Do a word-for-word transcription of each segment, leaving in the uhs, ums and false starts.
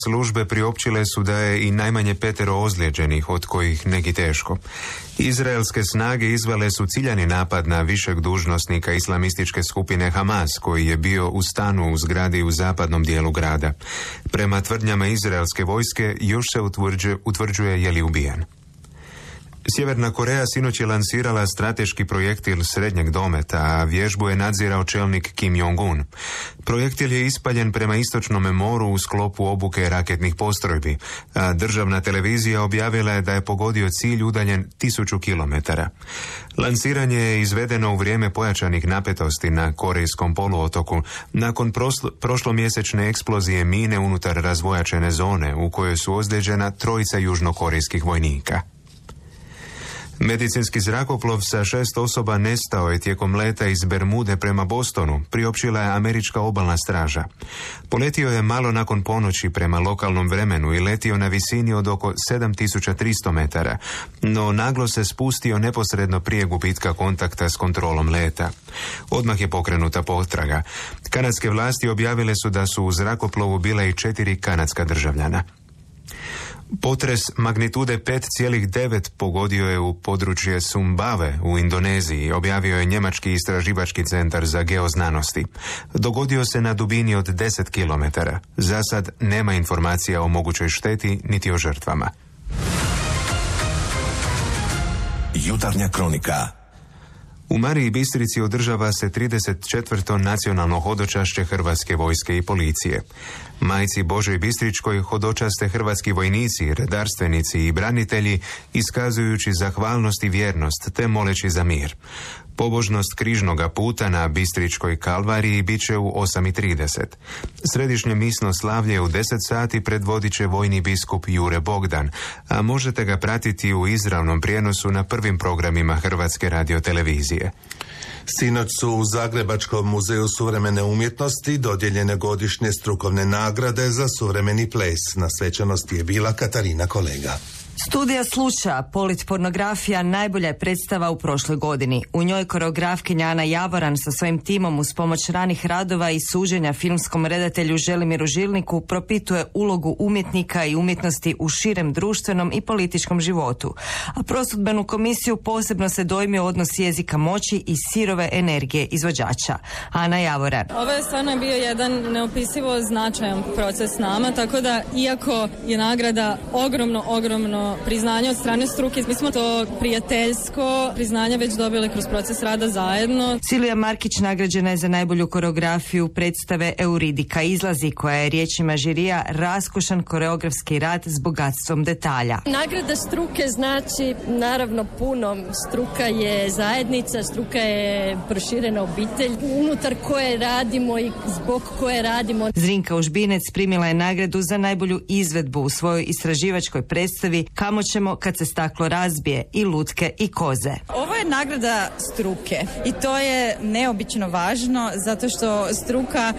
Službe priopćile su da je i najmanje petero ozlijeđenih, od kojih neki teško. Izraelske snage izvele su ciljani napad na višeg dužnosnika islamističke skupine Hamas, koji je bio u stanu u zgradi u zapadnom dijelu grada. Prema tvrdnjama izraelske vojske još se utvrđuje, utvrđuje je li ubijen. Sjeverna Koreja sinoć je lansirala strateški projektil srednjeg dometa, a vježbu je nadzirao čelnik Kim Jong-un. Projektil je ispaljen prema istočnom moru u sklopu obuke raketnih postrojbi, a državna televizija objavila je da je pogodio cilj udaljen tisuću kilometara. Lansiranje je izvedeno u vrijeme pojačanih napetosti na Korejskom poluotoku, nakon proslo, prošlomjesečne eksplozije mine unutar razvojačene zone, u kojoj su ozlijeđena trojica južnokorejskih vojnika. Medicinski zrakoplov sa šest osoba nestao je tijekom leta iz Bermude prema Bostonu, priopćila je američka obalna straža. Poletio je malo nakon ponoći prema lokalnom vremenu i letio na visini od oko sedam tisuća tristo metara, no naglo se spustio neposredno prije gubitka kontakta s kontrolom leta. Odmah je pokrenuta potraga. Kanadske vlasti objavile su da su u zrakoplovu bile i četiri kanadska državljana. Potres magnitude pet zarez devet pogodio je u područje Sumbave u Indoneziji, objavio je njemački istraživački centar za geoznanosti. Dogodio se na dubini od deset kilometara. Za sad nema informacija o mogućoj šteti niti o žrtvama. Jutarnja kronika. U Mariji Bistrici održava se trideset četvrto nacionalno hodočašće Hrvatske vojske i policije. Majci Božoj Bistričkoj hodočaste hrvatski vojnici, redarstvenici i branitelji, iskazujući zahvalnost i vjernost te moleći za mir. Pobožnost križnoga puta na Bistričkoj kalvariji bit će u osam i trideset. Središnje misno slavlje u deset sati predvodit će vojni biskup Jure Bogdan, a možete ga pratiti u izravnom prijenosu na prvim programima Hrvatske radiotelevizije. Sinoć su u Zagrebačkom muzeju suvremene umjetnosti dodijeljene godišnje strukovne nagrade za suvremeni ples. Na svečanosti je bila Katarina Kolega. Studija slučaja, politpornografija, najbolja je predstava u prošloj godini. U njoj koreografkinja Ana Javoran sa svojim timom uz pomoć ranih radova i suđenja filmskom redatelju Želimiru Žilniku propituje ulogu umjetnika i umjetnosti u širem društvenom i političkom životu. A prosudbenu komisiju posebno se dojmio odnos jezika moći i sirove energije izvođača. Ana Javoran. Ovo je stvarno bio jedan neopisivo značajan proces nama, tako da iako je nagrada ogromno, ogromno priznanje od strane struke, mi smo to prijateljsko priznanje već dobili kroz proces rada zajedno. Silvija Markić nagrađena je za najbolju koreografiju predstave Euridika izlazi, koja je riječima žirija raskošan koreografski rad s bogatstvom detalja. Nagrada struke znači naravno puno. Struka je zajednica, struka je proširena obitelj unutar koje radimo i zbog koje radimo. Zrinka Užbinec primila je nagradu za najbolju izvedbu u svojoj istraživačkoj predstavi Kamo ćemo kad se staklo razbije i lutke i koze. Ovo je nagrada struke i to je neobično važno zato što struka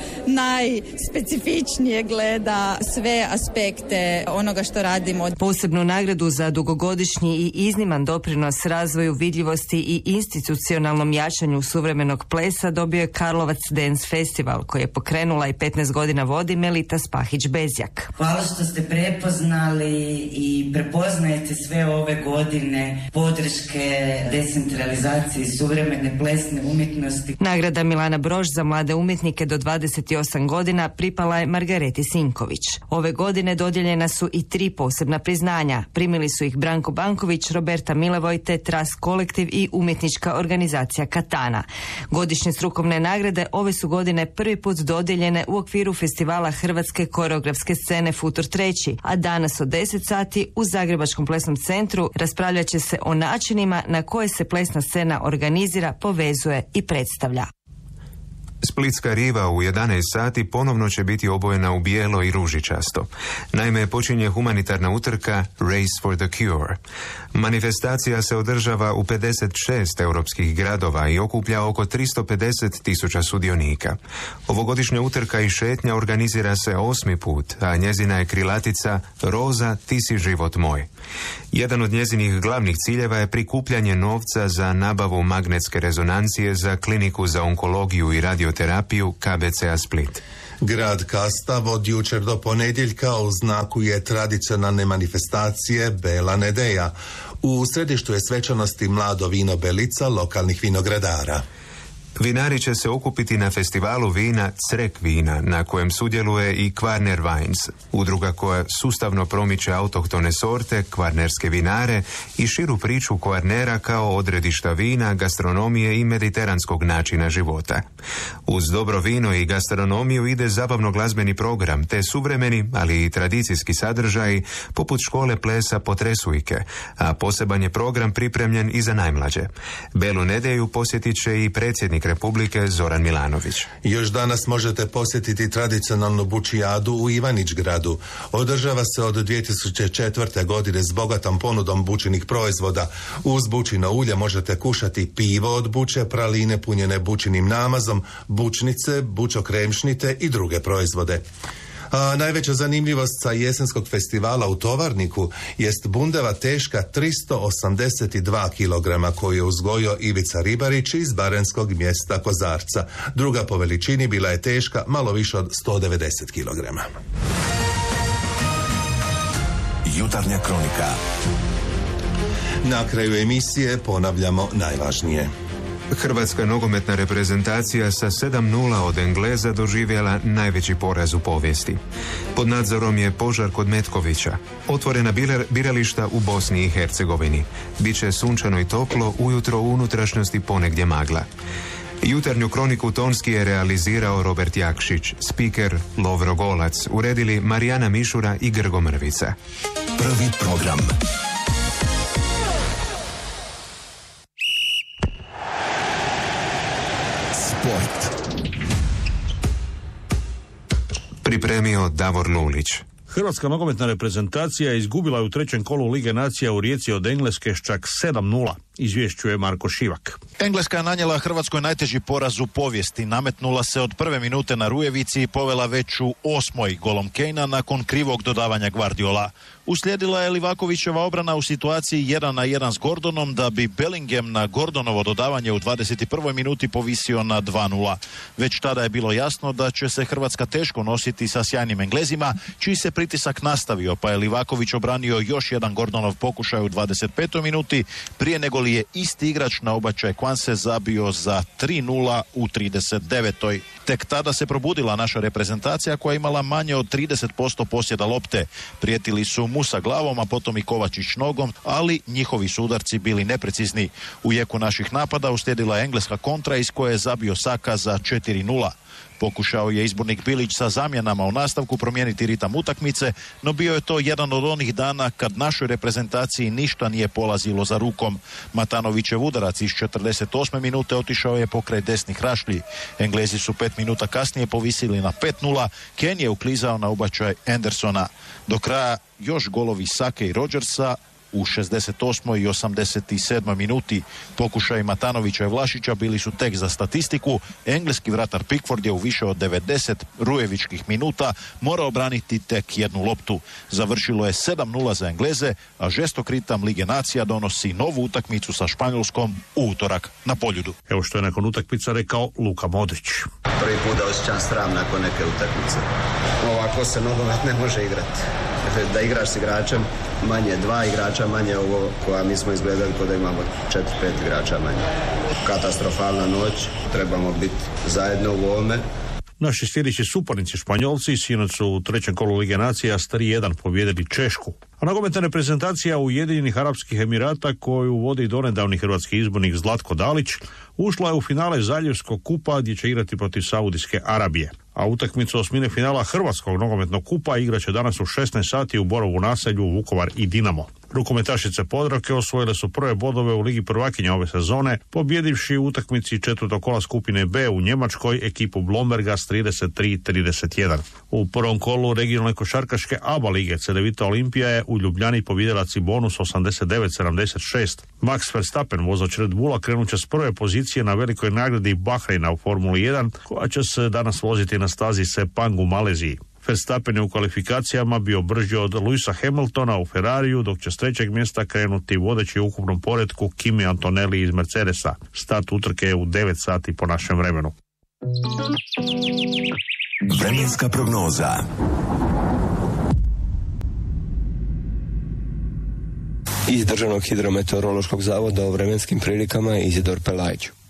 najspecifičnije gleda sve aspekte onoga što radimo. Posebnu nagradu za dugogodišnji i izniman doprinos razvoju vidljivosti i institucionalnom jačanju suvremenog plesa dobio je Karlovac Dance Festival, koji je pokrenula i petnaest godina vodi Melita Spahić-Bezjak. Hvala što ste prepoznali i prepoznajete sve ove godine podrške decentralizaciji suvremene plesne umjetnosti. Nagrada Milana Brož za mlade umjetnike do dvadeset osam godina pripala je Margareti Sinković. Ove godine dodijeljena su i tri posebna priznanja. Primili su ih Branko Banković, Roberta Milevoj te Tras kolektiv i umjetnička organizacija Katana. Godišnje strukovne nagrade ove su godine prvi put dodijeljene u okviru festivala Hrvatske koreografske scene Futur treći, a danas od deset sati u Zagrebačkom plesnom centru raspravljat će se o načinima na koje se plesna scena organizira, povezuje i predstavlja. Splitska riva u jedanaest sati ponovno će biti obojena u bijelo i ružičasto. Naime, počinje humanitarna utrka Race for the Cure. Manifestacija se održava u pedeset šest europskih gradova i okuplja oko tristo pedeset tisuća sudionika. Ovogodišnja utrka i šetnja organizira se osmi put, a njezina je krilatica Roza, ti si život moj. Jedan od njezinih glavnih ciljeva je prikupljanje novca za nabavu magnetske rezonancije za kliniku za onkologiju i radioterapiju K B C-a Split. Grad Kastav od jučer do ponedjeljka u znaku je tradicionalne manifestacije Bela Nedeja. U središtu je svečanosti mlado vino Belica lokalnih vinogradara. Vinari će se okupiti na festivalu vina Crek vina, na kojem sudjeluje i Kvarner Wines, udruga koja sustavno promiče autohtone sorte, kvarnerske vinare i širu priču Kvarnera kao odredišta vina, gastronomije i mediteranskog načina života. Uz dobro vino i gastronomiju ide zabavno-glazbeni program, te suvremeni, ali i tradicijski sadržaji, poput škole plesa Potresujke, a poseban je program pripremljen i za najmlađe. Belu Nedelju posjetit će i predsjednik Republike Zoran Milanović. Još danas možete posjetiti tradicionalnu bučijadu u Ivanić-gradu. Održava se od dvije tisuće četvrte. godine s bogatom ponudom bučinih proizvoda. Uz bučino ulje možete kušati pivo od buče, praline punjene bučinim namazom, bučnice, bučokremšnite i druge proizvode. A najveća zanimljivost sa jesenskog festivala u Tovarniku jest bundeva teška tristo osamdeset dva kilograma koju je uzgojio Ivica Ribarić iz baranjskog mjesta Kozarca. Druga po veličini bila je teška malo više od sto devedeset kilograma. Jutarnja kronika. Na kraju emisije ponavljamo najvažnije. Hrvatska nogometna reprezentacija sa sedam nula od Engleza doživjela najveći poraz u povijesti. Pod nadzorom je požar kod Metkovića. Otvorena birališta u Bosni i Hercegovini. Biće sunčano i toplo, ujutro u unutrašnjosti ponegdje magla. Jutarnju kroniku tonski je realizirao Robert Jakšić, spiker Lovro Golac, uredili Marijana Mišura i Grgo Mrvica. Prvi program. Sport. Pripremio Davor Lulić. Hrvatska nogometna reprezentacija izgubila je u trećem kolu Lige nacija u Rijeci od Engleske s čak sedam nula, izvješćuje Marko Šivak. Engleska je nanijela Hrvatskoj najteži poraz u povijesti. Nametnula se od prve minute na Rujevici i povela već u osmoj golom Kejna nakon krivog dodavanja Guardiola. Uslijedila je Livakovićeva obrana u situaciji jedan na jedan s Gordonom da bi Bellingham na Gordonovo dodavanje u dvadeset prvoj minuti povisio na dva nula. Već tada je bilo jasno da će se Hrvatska teško nositi sa sjajnim Englezima, čiji se pritisak nastavio, pa je Livaković obranio još jedan Gordonov pokušaj u dvadeset petoj minuti, prije nego li je isti igrač na obačaj Kwanse zabio za tri nula u trideset devetoj. Tek tada se probudila naša reprezentacija koja je imala manje od trideset posto posjeda lopte. Prijetili su Musa glavom, a potom i Kovačić nogom, ali njihovi su udarci bili neprecizni. U jeku naših napada uslijedila je engleska kontra iz koje je zabio Saka za četiri nula. Pokušao je izbornik Bilić sa zamjenama u nastavku promijeniti ritam utakmice, no bio je to jedan od onih dana kad našoj reprezentaciji ništa nije polazilo za rukom. Matanovićev udarac iz četrdeset osme minute otišao je pokraj desnih rašlji. Englezi su pet minuta kasnije povisili na pet nula, Ken je uklizao na ubačaj Andersona. Do kraja još golovi Sake i Rodgersa u šezdeset osmoj i osamdeset sedmoj minuti. Pokušaj Matanovića i Vlašića bili su tek za statistiku. Engleski vratar Pickford je u više od devedeset rujevičkih minuta morao braniti tek jednu loptu. Završilo je sedam nula za Engleze, a žestok ritam Lige nacija donosi novu utakmicu sa Španjolskom u utorak na Poljudu. Evo što je nakon utakmica rekao Luka Modrić. Prvi put da osjećam sram nakon neke utakmice. Ovako se nogomet ne može igrati. Da igraš s igračem manje, dva igrača manje, ovo koja mi smo izgledali kod da imamo četiri pet igrača manje. Katastrofalna noć, trebamo biti zajedno u ovome. Naši sljedeći suparnici Španjolci sinoć su u trećem kolu Lige nacija s tri jedan pobijedili Češku. A nogometna reprezentacija Ujedinjenih Arapskih Emirata, koju vodi donedavni hrvatski izbornik Zlatko Dalić, ušla je u finale Zaljevskog kupa gdje će igrati protiv Saudijske Arabije. A utakmicu osmine finala Hrvatskog nogometnog kupa igraće danas u šesnaest sati u Borovu naselju Vukovar i Dinamo. Rukometašice Podravke osvojile su prve bodove u Ligi prvakinja ove sezone, pobjedivši u utakmici četvrtog kola skupine B u Njemačkoj ekipu Blomberga s trideset tri trideset jedan. U prvom kolu regionalne košarkaške A B A lige Cedevita Olimpija je u Ljubljani pobijedila Cibonu s osamdeset devet sedamdeset šest. Max Verstappen, vozač Red Bulla, krenut će s prve pozicije na velikoj nagradi Bahreina u Formuli jedan, koja će se danas voziti na stazi Sepang u Maleziji. Verstappen je u kvalifikacijama bio brži od Lewisa Hamiltona u Ferrariju, dok će s trećeg mjesta krenuti vodeći u ukupnom poretku Kimi Antonelli iz Mercedesa. Start utrke je u devet sati po našem vremenu. Vremenska prognoza. Iz Državnog hidrometeorološkog zavoda o vremenskim prilikama Izidor Pelajić.